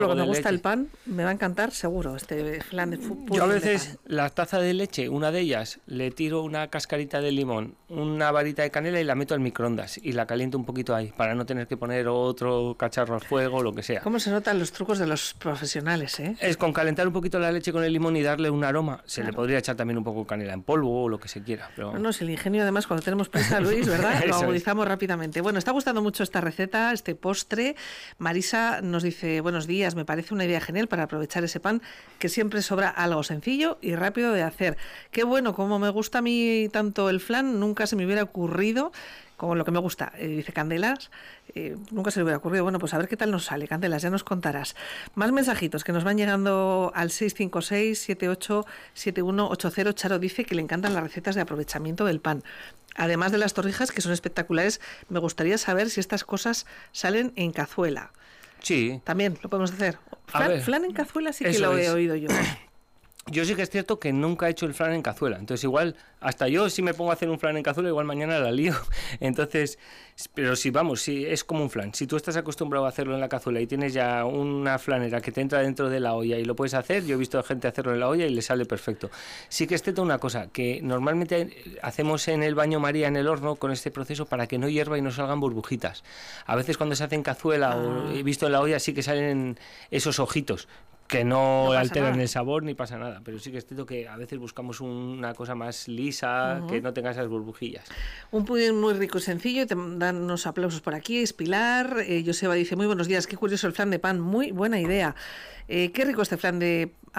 Lo que me de gusta leche. el pan, me va a encantar seguro, este flan de fútbol. Yo a veces la taza de leche, una de ellas, le tiro una cascarita de limón, una varita de canela y la meto al microondas y la caliento un poquito ahí para no tener que poner otro cacharro al fuego, lo que sea. ¿Cómo se notan los trucos de los profesionales, eh? Es con calentar un poquito la leche con el limón y darle un aroma. Se le Claro. podría echar también un poco de canela en polvo o lo que se quiera. Pero... No, si el ingenio además cuando tenemos prisa, Luis, ¿verdad? Lo Eso es. agudizamos rápidamente. Bueno, está gustando mucho esta receta, este postre. Marisa nos dice, buenos días, me parece una idea genial para aprovechar ese pan que siempre sobra, algo sencillo y rápido de hacer. Qué bueno, como me gusta a mí tanto el flan, nunca se me hubiera ocurrido, como lo que me gusta, dice Candelas, nunca se le hubiera ocurrido. Bueno, pues a ver qué tal nos sale, Candelas, ya nos contarás. Más mensajitos que nos van llegando al 656-787180. Charo dice que le encantan las recetas de aprovechamiento del pan. Además de las torrijas, que son espectaculares, me gustaría saber si estas cosas salen en cazuela. Sí. También lo podemos hacer. Flan en cazuela sí que Eso lo he es. oído yo. Yo sí que es cierto que nunca he hecho el flan en cazuela, entonces igual, hasta yo si me pongo a hacer un flan en cazuela, igual mañana la lío. Entonces, pero si vamos, si es como un flan, si tú estás acostumbrado a hacerlo en la cazuela y tienes ya una flanera que te entra dentro de la olla y lo puedes hacer, yo he visto a gente hacerlo en la olla y le sale perfecto. Sí que es cierto una cosa, que normalmente hacemos en el baño María, en el horno, con este proceso para que no hierva y no salgan burbujitas. A veces cuando se hace en cazuela o he visto en la olla sí que salen esos ojitos, que no alteran el sabor ni pasa nada, pero sí que es cierto que a veces buscamos una cosa más lisa, que no tenga esas burbujillas. Un pudín muy rico y sencillo, te dan unos aplausos por aquí. Es Pilar, Joseba dice, muy buenos días, qué curioso el flan de pan, muy buena idea. Qué rico este flan de